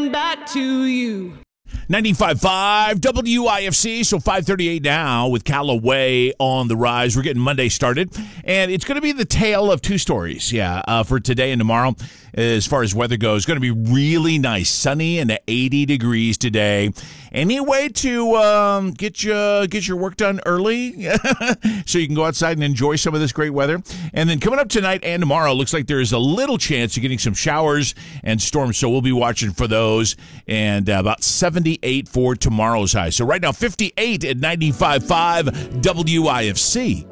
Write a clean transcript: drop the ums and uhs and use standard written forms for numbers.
coming back to you. 95.5 WIFC, so 5:38 now with Callaway on the rise. We're getting Monday started, and it's going to be the tale of two stories, for today and tomorrow. As far as weather goes, it's going to be really nice, sunny and 80 degrees today. Any way to get your work done early so you can go outside and enjoy some of this great weather? And then coming up tonight and tomorrow, looks like there is a little chance of getting some showers and storms, so we'll be watching for those. And about 78 for tomorrow's high. So right now, 58 at 95.5 WIFC.